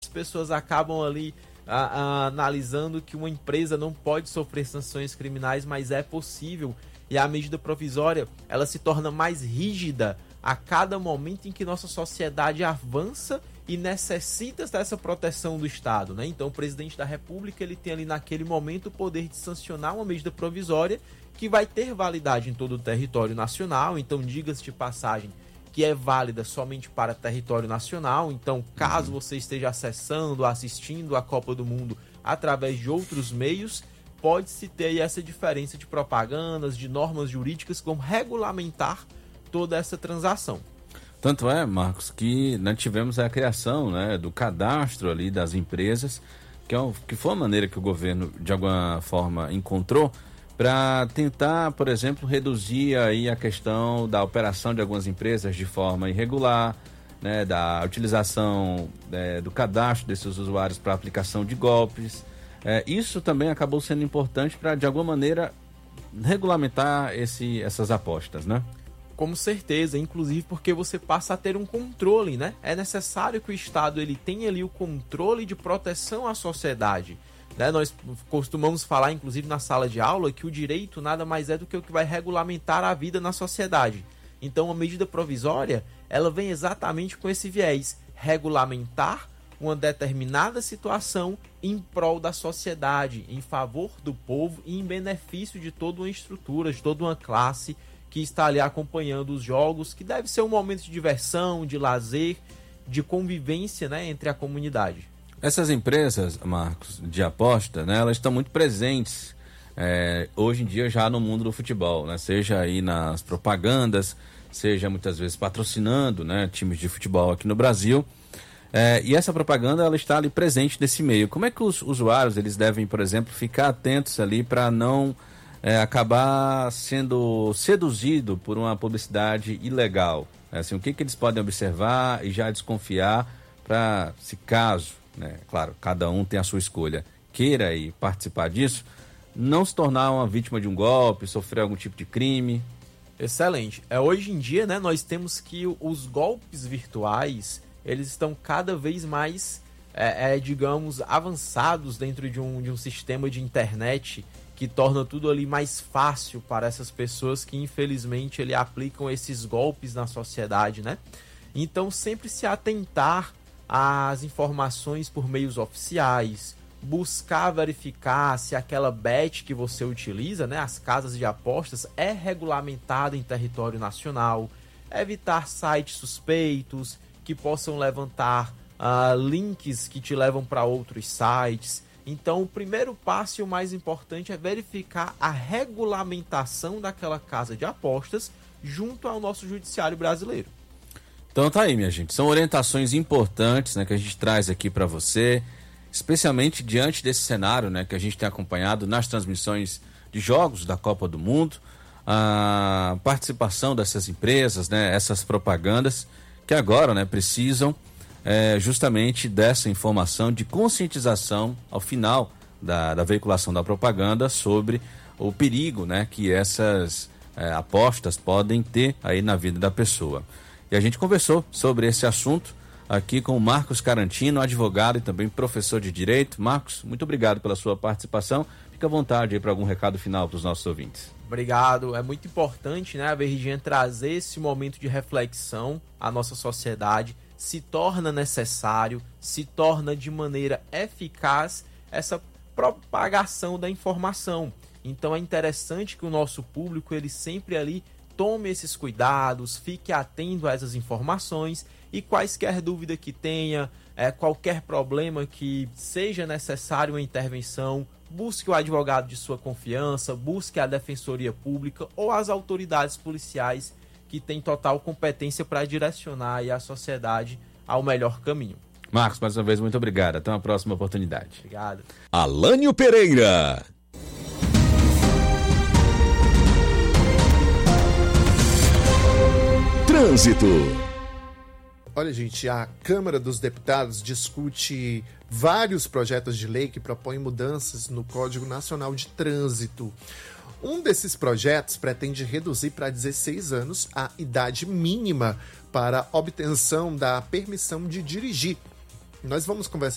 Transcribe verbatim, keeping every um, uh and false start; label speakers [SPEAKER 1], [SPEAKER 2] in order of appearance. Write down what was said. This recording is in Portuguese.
[SPEAKER 1] pessoas acabam ali a, a, analisando que uma empresa não pode sofrer sanções criminais, mas é possível. E a medida provisória, ela se torna mais rígida a cada momento em que nossa sociedade avança e necessita dessa proteção do Estado, né? Então o presidente da República, ele tem ali naquele momento o poder de sancionar uma medida provisória que vai ter validade em todo o território nacional. Então, diga-se de passagem, que é válida somente para território nacional. Então, caso você esteja acessando, assistindo a Copa do Mundo através de outros meios, pode-se ter aí essa diferença de propagandas, de normas jurídicas, como regulamentar toda essa transação.
[SPEAKER 2] Tanto é, Marcos, que nós tivemos a criação, né, do cadastro ali das empresas, que, é o, que foi a maneira que o governo, de alguma forma, encontrou para tentar, por exemplo, reduzir aí a questão da operação de algumas empresas de forma irregular, né, da utilização é, do cadastro desses usuários para aplicação de golpes. É, isso também acabou sendo importante para, de alguma maneira, regulamentar esse, essas apostas, né?
[SPEAKER 1] Com certeza, inclusive porque você passa a ter um controle, né? É necessário que o Estado ele tenha ali o controle de proteção à sociedade, né? Nós costumamos falar, inclusive na sala de aula, que o direito nada mais é do que o que vai regulamentar a vida na sociedade. Então, a medida provisória, ela vem exatamente com esse viés, regulamentar uma determinada situação em prol da sociedade, em favor do povo e em benefício de toda uma estrutura, de toda uma classe que está ali acompanhando os jogos, que deve ser um momento de diversão, de lazer, de convivência, né, entre a comunidade.
[SPEAKER 2] Essas empresas, Marcos, de aposta, né, elas estão muito presentes é, hoje em dia já no mundo do futebol, né, seja aí nas propagandas, seja muitas vezes patrocinando, né, times de futebol aqui no Brasil. É, e essa propaganda, ela está ali presente nesse meio. Como é que os usuários, eles devem, por exemplo, ficar atentos ali para não É, acabar sendo seduzido por uma publicidade ilegal? É, assim, o que, que eles podem observar e já desconfiar para, se caso, né, claro, cada um tem a sua escolha, queira aí participar disso, não se tornar uma vítima de um golpe, sofrer algum tipo de crime?
[SPEAKER 1] Excelente. É, hoje em dia, né, nós temos que os golpes virtuais, eles estão cada vez mais, é, é, digamos, avançados dentro de um, de um sistema de internet que torna tudo ali mais fácil para essas pessoas que, infelizmente, ele aplicam esses golpes na sociedade, né? Então, sempre se atentar às informações por meios oficiais, buscar verificar se aquela bet que você utiliza, né, as casas de apostas, é regulamentada em território nacional, evitar sites suspeitos que possam levantar uh, links que te levam para outros sites. Então, o primeiro passo e o mais importante é verificar a regulamentação daquela casa de apostas junto ao nosso judiciário brasileiro.
[SPEAKER 2] Então tá aí, minha gente. São orientações importantes, né, que a gente traz aqui para você, especialmente diante desse cenário, né, que a gente tem acompanhado nas transmissões de jogos da Copa do Mundo, a participação dessas empresas, né, essas propagandas que agora, né, precisam É, justamente dessa informação de conscientização ao final da, da veiculação da propaganda sobre o perigo, né, que essas é, apostas podem ter aí na vida da pessoa. E a gente conversou sobre esse assunto aqui com o Marcos Carantino, advogado e também professor de Direito. Marcos, muito obrigado pela sua participação. Fica à vontade aí para algum recado final para os nossos ouvintes.
[SPEAKER 1] Obrigado. É muito importante, né, a Verdinha trazer esse momento de reflexão à nossa sociedade. Se torna necessário, se torna de maneira eficaz essa propagação da informação. Então é interessante que o nosso público ele sempre ali tome esses cuidados, fique atento a essas informações e quaisquer dúvida que tenha, é, qualquer problema que seja necessário uma intervenção, busque o advogado de sua confiança, busque a Defensoria Pública ou as autoridades policiais que tem total competência para direcionar aí a sociedade ao melhor caminho.
[SPEAKER 2] Marcos, mais uma vez, muito obrigado. Até uma próxima oportunidade.
[SPEAKER 1] Obrigado.
[SPEAKER 3] Alânio Pereira. Trânsito.
[SPEAKER 4] Olha, gente, a Câmara dos Deputados discute vários projetos de lei que propõem mudanças no Código Nacional de Trânsito. Um desses projetos pretende reduzir para dezesseis anos a idade mínima para obtenção da permissão de dirigir. Nós vamos conversar